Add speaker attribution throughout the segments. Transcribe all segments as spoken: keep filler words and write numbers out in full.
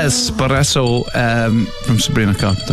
Speaker 1: Espresso um, from Sabrina Carpenter.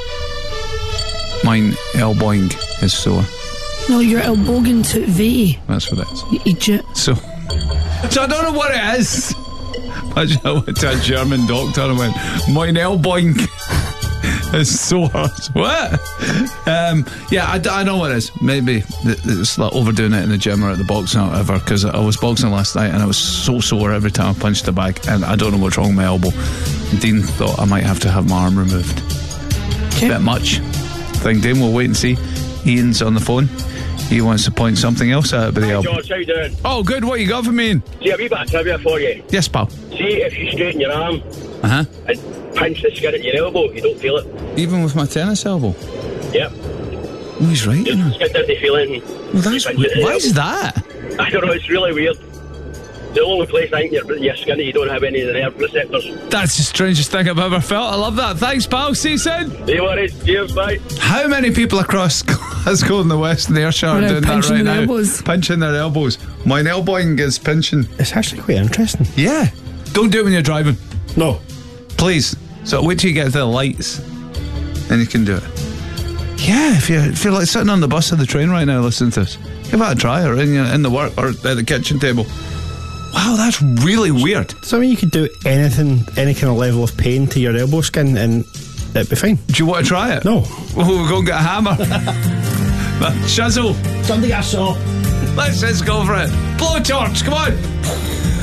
Speaker 1: Mine elbowing is sore.
Speaker 2: No, you're elbowing to V.
Speaker 1: That's what it is.
Speaker 2: You idiot.
Speaker 1: So, so I don't know what it is. Imagine I went to a German doctor and went, mine elbowing is sore. What? Um, yeah, I, I know what it is. Maybe it's like overdoing it in the gym or at the boxing or whatever, because I was boxing last night and I was so sore every time I punched the bag, and I don't know what's wrong with my elbow. Dean thought I might have to have my arm removed.
Speaker 2: Okay.
Speaker 1: Bit much. I think Dean will wait and see. Ian's on the phone. He wants to point something else out with the
Speaker 3: Hi
Speaker 1: elbow.
Speaker 3: George, how you doing?
Speaker 1: Oh, good. What you got for me, Ian?
Speaker 3: See, a wee bit of trivia for you.
Speaker 1: Yes, pal.
Speaker 3: See, if you straighten your arm
Speaker 1: Uh-huh.
Speaker 3: and pinch the skin at your elbow, you don't feel it.
Speaker 1: Even with my tennis elbow?
Speaker 3: Yep.
Speaker 1: Oh, he's right, you
Speaker 3: Your
Speaker 1: know.
Speaker 3: skin doesn't feel anything.
Speaker 1: Well, that's
Speaker 3: You pinch it at the
Speaker 1: why
Speaker 3: elbow.
Speaker 1: is that?
Speaker 3: I don't know, it's really weird. The only place I think your, your skin, you don't have any of the nerve receptors.
Speaker 1: That's the strangest thing I've ever felt. I love that. Thanks, pal. See you soon.
Speaker 3: No worries. Cheers, bye.
Speaker 1: How many people across Glasgow and the West and Ayrshire are
Speaker 2: Right,
Speaker 1: doing that
Speaker 2: pinching
Speaker 1: right
Speaker 2: their
Speaker 1: now?
Speaker 2: elbows.
Speaker 1: Pinching their elbows. Mine elbowing is pinching.
Speaker 4: It's actually quite interesting.
Speaker 1: Yeah. Don't do it when you're driving.
Speaker 4: No.
Speaker 1: Please. So wait till you get to the lights. Then you can do it. Yeah, if you feel like sitting on the bus or the train right now listening to this, give that a try, or in, your, in the work or at the kitchen table. Wow, that's really weird.
Speaker 4: So I mean, you could do anything, any kind of level of pain to your elbow skin, and it'd be fine.
Speaker 1: Do you want to try it?
Speaker 4: No.
Speaker 1: Well, we'll go and get a hammer. Shizzle.
Speaker 4: Something I saw.
Speaker 1: Let's just go for it. Blowtorch, come on.